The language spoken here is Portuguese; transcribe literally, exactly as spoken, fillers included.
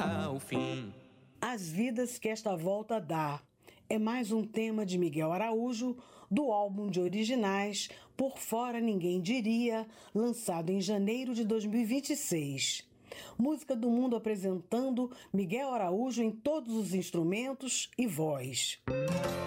ao fim. As vidas que esta volta dá. É mais um tema de Miguel Araújo, do álbum de originais Por Fora Ninguém Diria, lançado em janeiro de dois mil e vinte e seis. Música do Mundo apresentando Miguel Araújo em todos os instrumentos e voz.